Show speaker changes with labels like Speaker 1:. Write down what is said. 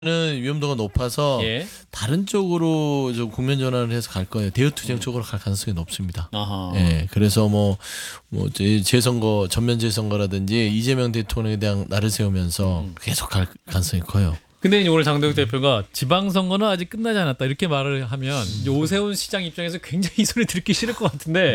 Speaker 1: 는 위험도가 높아서
Speaker 2: 예.
Speaker 1: 다른 쪽으로 좀 국면 전환을 해서 갈 거예요. 대여투쟁 쪽으로 갈 가능성이 높습니다.
Speaker 2: 아하.
Speaker 1: 예, 그래서 뭐 재선거 전면 재선거라든지 이재명 대통령에 대한 날을 세우면서 계속 갈 가능성이 커요.
Speaker 2: 근데 이제 오늘 장도혁 대표가 지방선거는 아직 끝나지 않았다 이렇게 말을 하면 이제 오세훈 시장 입장에서 굉장히 이 소리 듣기 싫을 것 같은데